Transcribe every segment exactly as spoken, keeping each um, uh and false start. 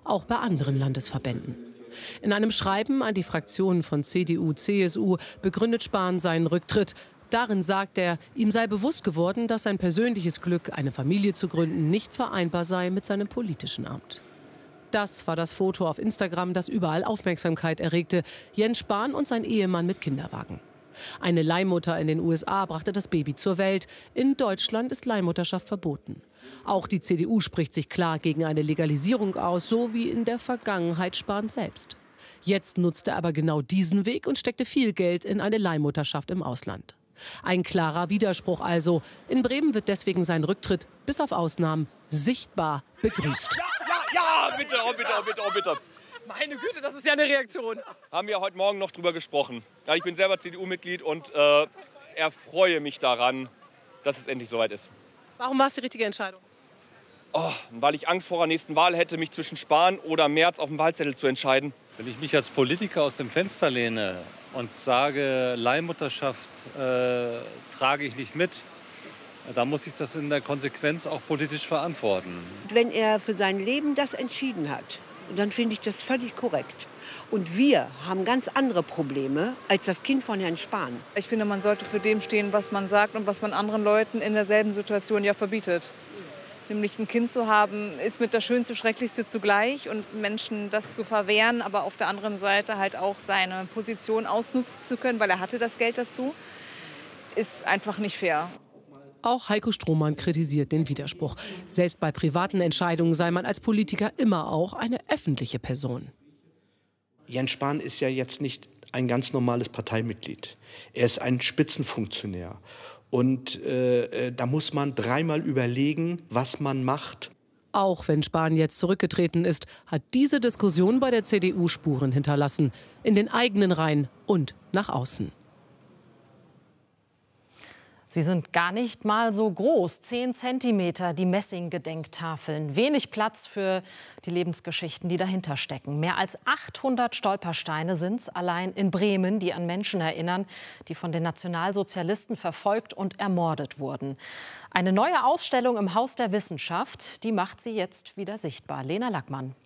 auch bei anderen Landesverbänden. In einem Schreiben an die Fraktionen von C D U, C S U begründet Spahn seinen Rücktritt. Darin sagt er, ihm sei bewusst geworden, dass sein persönliches Glück, eine Familie zu gründen, nicht vereinbar sei mit seinem politischen Amt. Das war das Foto auf Instagram, das überall Aufmerksamkeit erregte. Jens Spahn und sein Ehemann mit Kinderwagen. Eine Leihmutter in den U S A brachte das Baby zur Welt. In Deutschland ist Leihmutterschaft verboten. Auch die C D U spricht sich klar gegen eine Legalisierung aus, so wie in der Vergangenheit Spahn selbst. Jetzt nutzte er aber genau diesen Weg und steckte viel Geld in eine Leihmutterschaft im Ausland. Ein klarer Widerspruch also. In Bremen wird deswegen sein Rücktritt, bis auf Ausnahmen, sichtbar begrüßt. Ja, ja, ja, bitte, oh bitte, oh bitte, oh bitte. Meine Güte, das ist ja eine Reaktion. Haben wir heute Morgen noch drüber gesprochen. Ja, ich bin selber C D U-Mitglied und äh, erfreue mich daran, dass es endlich soweit ist. Warum war es die richtige Entscheidung? Oh, weil ich Angst vor der nächsten Wahl hätte, mich zwischen Spahn oder Merz auf dem Wahlzettel zu entscheiden. Wenn ich mich als Politiker aus dem Fenster lehne und sage, Leihmutterschaft äh, trage ich nicht mit, dann muss ich das in der Konsequenz auch politisch verantworten. Wenn er für sein Leben das entschieden hat, dann finde ich das völlig korrekt. Und wir haben ganz andere Probleme als das Kind von Herrn Spahn. Ich finde, man sollte zu dem stehen, was man sagt und was man anderen Leuten in derselben Situation ja verbietet. Nämlich ein Kind zu haben, ist mit das Schönste, Schrecklichste zugleich. Und Menschen das zu verwehren, aber auf der anderen Seite halt auch seine Position ausnutzen zu können, weil er hatte das Geld dazu, ist einfach nicht fair. Auch Heiko Strohmann kritisiert den Widerspruch. Selbst bei privaten Entscheidungen sei man als Politiker immer auch eine öffentliche Person. Jens Spahn ist ja jetzt nicht ein ganz normales Parteimitglied. Er ist ein Spitzenfunktionär. Und äh, da muss man dreimal überlegen, was man macht. Auch wenn Spahn jetzt zurückgetreten ist, hat diese Diskussion bei der C D U Spuren hinterlassen. In den eigenen Reihen und nach außen. Sie sind gar nicht mal so groß, zehn Zentimeter, die Messinggedenktafeln. Wenig Platz für die Lebensgeschichten, die dahinter stecken. Mehr als achthundert Stolpersteine sind es allein in Bremen, die an Menschen erinnern, die von den Nationalsozialisten verfolgt und ermordet wurden. Eine neue Ausstellung im Haus der Wissenschaft, die macht sie jetzt wieder sichtbar. Lena Lackmann.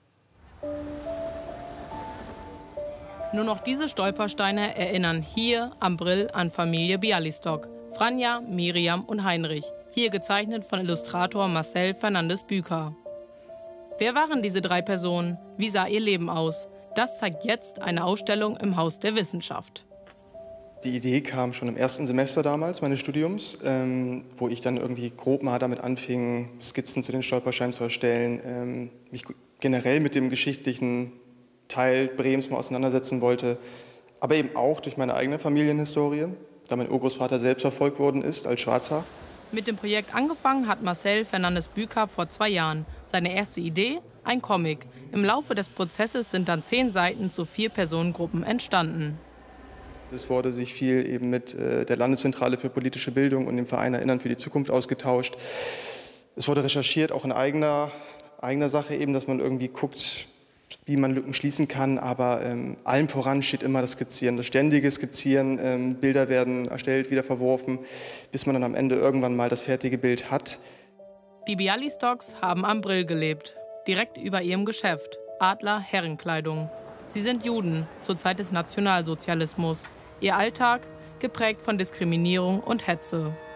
Nur noch diese Stolpersteine erinnern hier am Brill an Familie Bialystok. Franja, Miriam und Heinrich, hier gezeichnet von Illustrator Marcel Fernandes Büker. Wer waren diese drei Personen? Wie sah ihr Leben aus? Das zeigt jetzt eine Ausstellung im Haus der Wissenschaft. Die Idee kam schon im ersten Semester damals meines Studiums, ähm, wo ich dann irgendwie grob mal damit anfing, Skizzen zu den Stolpersteinen zu erstellen, ähm, mich generell mit dem geschichtlichen Teil Bremens mal auseinandersetzen wollte, aber eben auch durch meine eigene Familienhistorie, da mein Urgroßvater selbst verfolgt worden ist als Schwarzer. Mit dem Projekt angefangen hat Marcel Fernandes Büker vor zwei Jahren. Seine erste Idee? Ein Comic. Im Laufe des Prozesses sind dann zehn Seiten zu vier Personengruppen entstanden. Es wurde sich viel eben mit äh, der Landeszentrale für politische Bildung und dem Verein Erinnern für die Zukunft ausgetauscht. Es wurde recherchiert, auch in eigener, eigener Sache eben, dass man irgendwie guckt, wie man Lücken schließen kann, aber ähm, allem voran steht immer das Skizzieren, das ständige Skizzieren. Ähm, Bilder werden erstellt, wieder verworfen, bis man dann am Ende irgendwann mal das fertige Bild hat. Die Bialystoks haben am Brill gelebt, direkt über ihrem Geschäft, Adler Herrenkleidung. Sie sind Juden zur Zeit des Nationalsozialismus. Ihr Alltag geprägt von Diskriminierung und Hetze.